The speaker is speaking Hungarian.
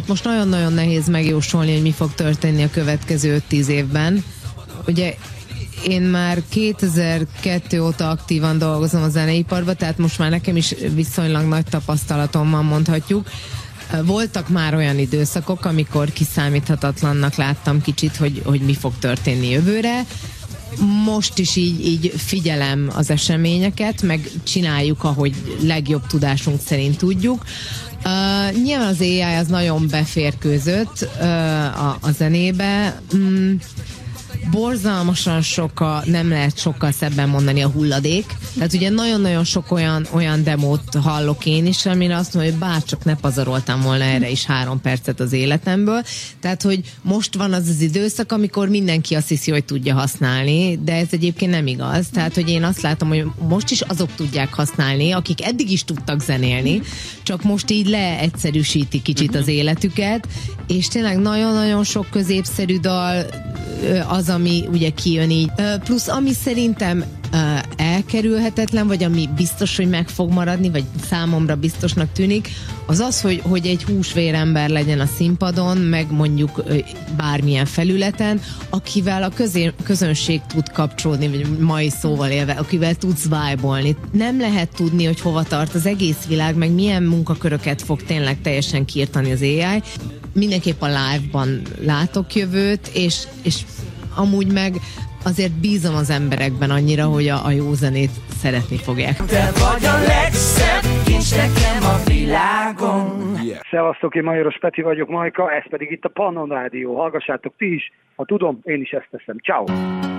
Hát most nagyon-nagyon nehéz megjósolni, hogy mi fog történni a következő 10 évben. Ugye én már 2002 óta aktívan dolgozom a zeneiparban, tehát most már nekem is viszonylag nagy tapasztalatom van, mondhatjuk. Voltak már olyan időszakok, amikor kiszámíthatatlannak láttam kicsit, hogy mi fog történni jövőre. Most is így figyelem az eseményeket, meg csináljuk, ahogy legjobb tudásunk szerint tudjuk. Nyilván az AI az nagyon beférkőzött a zenébe. Borzalmasan nem lehet sokkal szebben mondani a hulladék. Tehát ugye nagyon-nagyon sok olyan demót hallok én is, amire azt mondom, hogy bárcsak ne pazaroltam volna erre is 3 percet az életemből. Tehát, hogy most van az időszak, amikor mindenki azt hiszi, hogy tudja használni, de ez egyébként nem igaz. Tehát, hogy én azt látom, hogy most is azok tudják használni, akik eddig is tudtak zenélni, csak most így leegyszerűsíti kicsit az életüket, és tényleg nagyon-nagyon sok középszerű dal az, ami ugye kijön így. Plusz ami szerintem elkerülhetetlen, vagy ami biztos, hogy meg fog maradni, vagy számomra biztosnak tűnik, az az, hogy egy húsvérember legyen a színpadon, meg mondjuk bármilyen felületen, akivel a közönség tud kapcsolódni, vagy mai szóval élve, akivel tudsz vibe-olni. Nem lehet tudni, hogy hova tart az egész világ, meg milyen munkaköröket fog tényleg teljesen kiirtani az AI. Mindenképp a live-ban látok jövőt, és amúgy meg azért bízom az emberekben annyira, hogy a jó zenét szeretni fogják. Te vagy a legszebb kincs nekem a világon. Szevasztok, én Majoros Peti vagyok, Majka, ez pedig itt a Pannon Rádió. Hallgassátok ti is, ha tudom, én is ezt teszem. Ciao.